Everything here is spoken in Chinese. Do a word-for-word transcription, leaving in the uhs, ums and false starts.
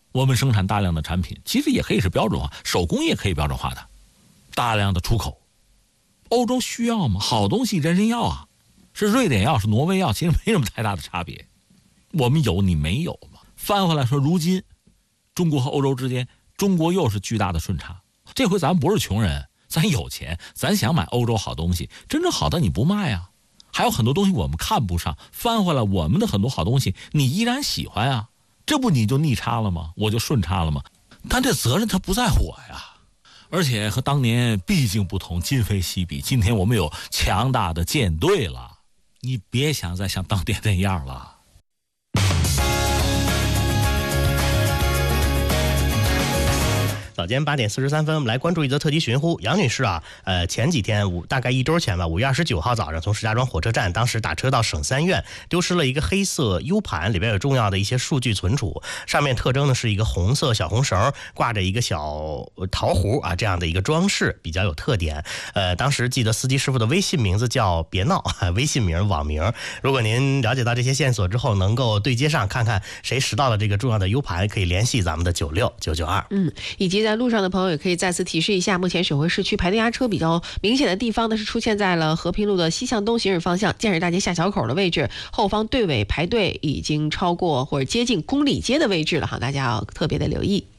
我们生产大量的产品，其实也可以是标准化，手工也可以标准化的，大量的出口。欧洲需要吗？好东西人人要啊，是瑞典药是挪威药，其实没什么太大的差别。我们有你没有嘛？翻回来说，如今中国和欧洲之间，中国又是巨大的顺差。这回咱不是穷人，咱有钱，咱想买欧洲好东西，真正好的你不卖啊。还有很多东西我们看不上，翻回来我们的很多好东西你依然喜欢啊，这不你就逆差了吗？我就顺差了吗？但这责任它不在我呀。而且和当年毕竟不同，今非昔比，今天我们有强大的舰队了，你别想再像当年那样了。 早间八点四十三分，我们来关注一则特辑寻呼。杨女士啊，呃，前几天五大概一周前吧，五月二十九号早上从石家庄火车站，当时打车到省三院，丢失了一个黑色 U 盘，里边有重要的一些数据存储。上面特征呢是一个红色小红绳，挂着一个小桃核啊，这样的一个装饰比较有特点。呃，当时记得司机师傅的微信名字叫别闹，微信名网名。如果您了解到这些线索之后，能够对接上看看谁拾到了这个重要的 U 盘，可以联系咱们的九六九九二。 嗯，以及在路上的朋友也可以再次提示一下，目前沈回市区排队压车比较明显的地方呢，是出现在了和平路的西向东行驶方向建设大街下桥口的位置，后方队尾排队已经超过或者接近公里街的位置了哈，大家要特别的留意。